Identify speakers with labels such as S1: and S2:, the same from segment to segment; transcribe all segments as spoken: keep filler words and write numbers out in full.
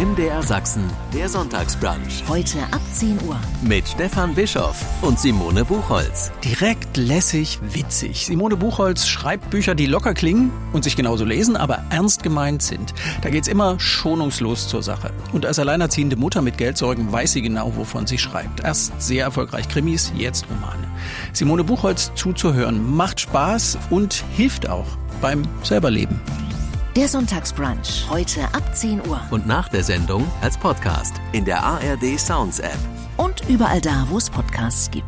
S1: M D R Sachsen, der Sonntagsbrunch.
S2: Heute ab zehn Uhr.
S1: Mit Stefan Bischoff und Simone Buchholz.
S3: Direkt, lässig, witzig. Simone Buchholz schreibt Bücher, die locker klingen und sich genauso lesen, aber ernst gemeint sind. Da geht's immer schonungslos zur Sache. Und als alleinerziehende Mutter mit Geldsorgen weiß sie genau, wovon sie schreibt. Erst sehr erfolgreich Krimis, jetzt Romane. Simone Buchholz zuzuhören macht Spaß und hilft auch beim Selberleben.
S2: Der Sonntagsbrunch, heute ab zehn Uhr.
S1: Und nach der Sendung als Podcast in der A R D Sounds App.
S2: Und überall da, wo es Podcasts gibt.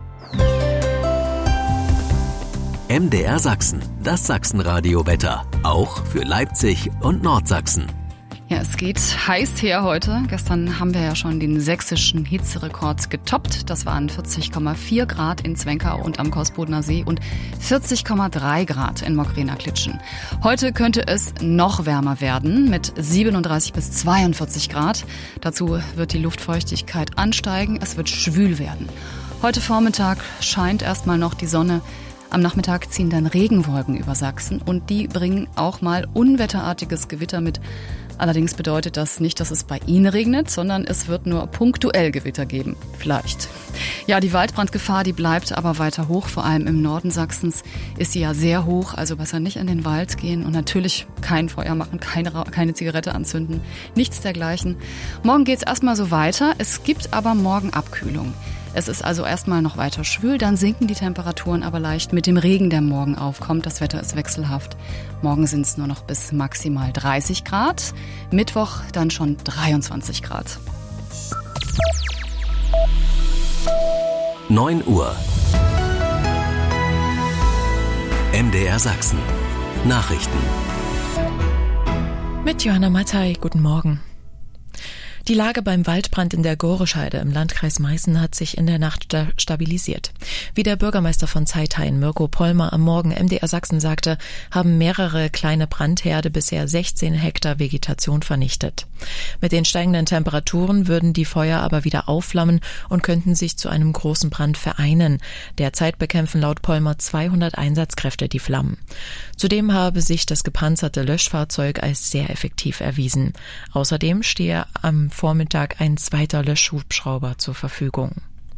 S1: M D R Sachsen, das Sachsenradio-Wetter. Auch für Leipzig und Nordsachsen.
S4: Ja, es geht heiß her heute. Gestern haben wir ja schon den sächsischen Hitzerekord getoppt. Das waren vierzig Komma vier Grad in Zwenkau und am Korsbodener See und vierzig Komma drei Grad in Mokrener-Klitschen. Heute könnte es noch wärmer werden mit siebenunddreißig bis zweiundvierzig Grad. Dazu wird die Luftfeuchtigkeit ansteigen. Es wird schwül werden. Heute Vormittag scheint erstmal noch die Sonne. Am Nachmittag ziehen dann Regenwolken über Sachsen und die bringen auch mal unwetterartiges Gewitter mit. Allerdings bedeutet das nicht, dass es bei Ihnen regnet, sondern es wird nur punktuell Gewitter geben. Vielleicht. Ja, die Waldbrandgefahr, die bleibt aber weiter hoch. Vor allem im Norden Sachsens ist sie ja sehr hoch. Also besser nicht in den Wald gehen und natürlich kein Feuer machen, keine, keine Zigarette anzünden. Nichts dergleichen. Morgen geht's erstmal so weiter. Es gibt aber morgen Abkühlung. Es ist also erstmal noch weiter schwül, dann sinken die Temperaturen aber leicht mit dem Regen, der morgen aufkommt. Das Wetter ist wechselhaft. Morgen sind es nur noch bis maximal dreißig Grad. Mittwoch dann schon dreiundzwanzig Grad.
S1: neun Uhr. M D R Sachsen. Nachrichten.
S5: Mit Johanna Mattei, guten Morgen. Die Lage beim Waldbrand in der Gorescheide im Landkreis Meißen hat sich in der Nacht sta- stabilisiert. Wie der Bürgermeister von Zeithain, Mirko Pollmer, am Morgen M D R Sachsen sagte, haben mehrere kleine Brandherde bisher sechzehn Hektar Vegetation vernichtet. Mit den steigenden Temperaturen würden die Feuer aber wieder aufflammen und könnten sich zu einem großen Brand vereinen. Derzeit bekämpfen laut Pollmer zweihundert Einsatzkräfte die Flammen. Zudem habe sich das gepanzerte Löschfahrzeug als sehr effektiv erwiesen. Außerdem stehe am Vormittag ein zweiter Löschhubschrauber zur Verfügung.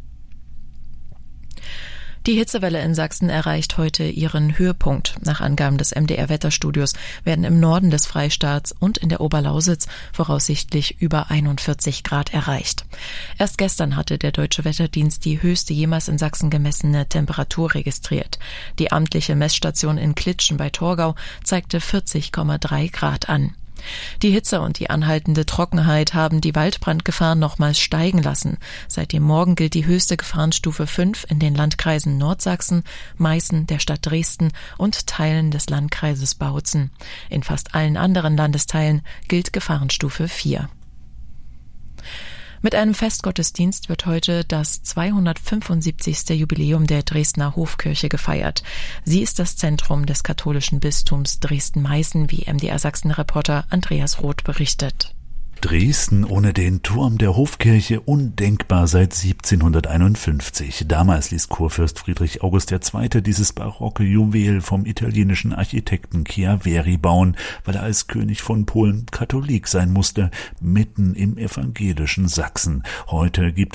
S5: Die Hitzewelle in Sachsen erreicht heute ihren Höhepunkt. Nach Angaben des M D R-Wetterstudios werden im Norden des Freistaats und in der Oberlausitz voraussichtlich über einundvierzig Grad erreicht. Erst gestern hatte der Deutsche Wetterdienst die höchste jemals in Sachsen gemessene Temperatur registriert. Die amtliche Messstation in Klitschen bei Torgau zeigte vierzig Komma drei Grad an. Die Hitze und die anhaltende Trockenheit haben die Waldbrandgefahr nochmals steigen lassen. Seit dem Morgen gilt die höchste Gefahrenstufe fünf in den Landkreisen Nordsachsen, Meißen, der Stadt Dresden und Teilen des Landkreises Bautzen. In fast allen anderen Landesteilen gilt Gefahrenstufe vier. Mit einem Festgottesdienst wird heute das zweihundertfünfundsiebzigste Jubiläum der Dresdner Hofkirche gefeiert. Sie ist das Zentrum des katholischen Bistums Dresden-Meißen, wie M D R Sachsen-Reporter Andreas Roth berichtet.
S6: Dresden ohne den Turm der Hofkirche undenkbar seit siebzehnhunderteinundfünfzig. Damals ließ Kurfürst Friedrich August der Zweite dieses barocke Juwel vom italienischen Architekten Chiaveri bauen, weil er als König von Polen Katholik sein musste, mitten im evangelischen Sachsen. Heute gibt